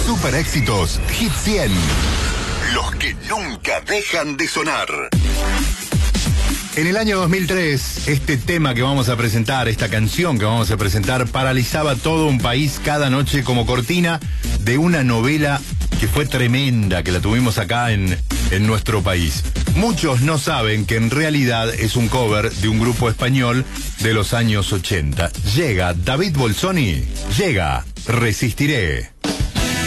Super éxitos Hit 100. Los que nunca dejan de sonar. En el año 2003, este tema que vamos a presentar, esta canción que vamos a presentar, paralizaba todo un país cada noche como cortina de una novela que fue tremenda, que la tuvimos acá en nuestro país. Muchos no saben que en realidad es un cover de un grupo español de los años 80. Llega David Bolsoni, llega Resistiré.